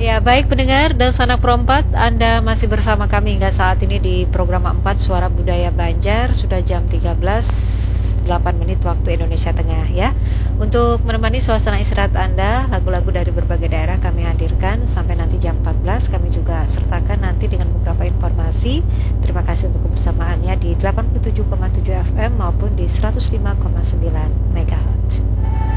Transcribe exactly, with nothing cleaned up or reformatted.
Ya, baik pendengar dan sanak perompak, Anda masih bersama kami hingga saat ini di program empat Suara Budaya Banjar. Sudah jam tiga belas delapan menit waktu Indonesia Tengah ya. Untuk menemani suasana istirahat Anda, lagu-lagu dari berbagai daerah kami hadirkan sampai nanti jam empat belas. Kami juga sertakan nanti dengan beberapa informasi. Terima kasih untuk kebersamaannya di delapan puluh tujuh koma tujuh F M maupun di seratus lima koma sembilan MHz.